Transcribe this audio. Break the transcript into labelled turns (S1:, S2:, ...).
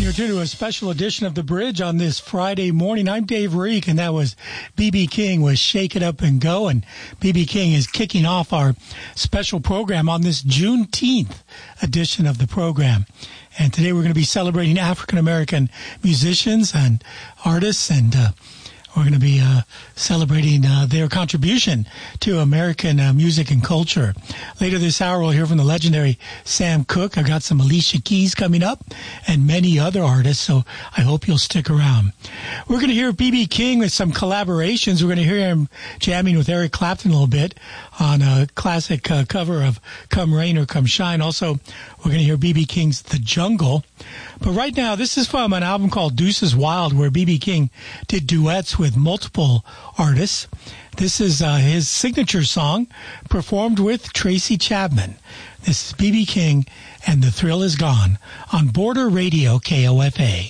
S1: You're tuned to a special edition of The Bridge on this Friday morning. I'm Dave Reek, and that was B.B. King with Shake It Up and Go. And B.B. King is kicking off our special program on this Juneteenth edition of the program. And today we're going to be celebrating African-American musicians and artists, and we're going to be celebrating their contribution to American music and culture. Later this hour, we'll hear from the legendary Sam Cooke. I've got some Alicia Keys coming up and many other artists, so I hope you'll stick around. We're going to hear B.B. King with some collaborations. We're going to hear him jamming with Eric Clapton a little bit on a classic cover of Come Rain or Come Shine. Also, we're going to hear B.B. King's The Jungle. But right now, this is from an album called Deuces Wild, where B.B. King did duets with multiple artists. This is his signature song, performed with Tracy Chapman. This is B.B. King and The Thrill Is Gone on Border Radio KOFA.